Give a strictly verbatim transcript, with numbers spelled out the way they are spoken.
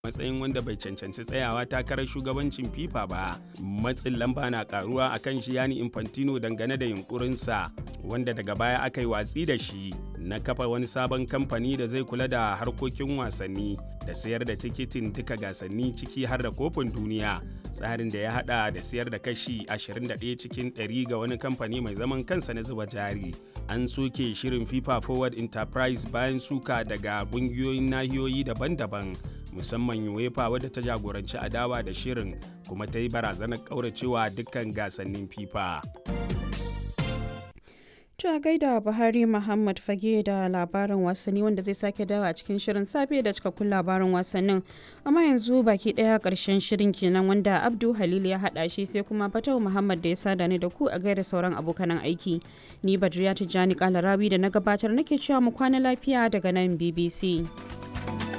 matsayin wanda bai cancanci tsayawa takarar shugabancin FIFA ba. Matsin lamba na karuwa akan Gianni Infantino dangane da yunkurinsa wanda daga baya aka yi watsi da shi na kafa wani sabon kamfani da zai kula da harkokin wasanni da sayar da tikitin duka gasanni ciki har da kofin duniya. Tsarin da ya hada da sayar da kashi ashirin da ɗaya cikin ɗari ga wani kamfani mai zaman kansa na zuba jari. An soke shirin FIFA Forward Enterprise bayan suka daga ƙungiyoyin nahiyoyi daban-daban, musamman UEFA wadda ta jagoranci adawa da shirin kuma ta yi barazanar ƙauracewa dukkan gasannin FIFA. a gaida Buhari Muhammad Fage da labarin wasanni wanda zai sake dawa a cikin shirin safe da cikakkun labarin wasannin. Amma yanzu baki daya karshen shirin kenan wanda Abdu Halil ya hada shi sai kuma Fatau Muhammad da ya sada ni da ku a gaida sauran abokanan aiki. Ni Badriya Tijjani Kalarawi da na gabatar nake cewa mu kwana lafiya daga nan B B C.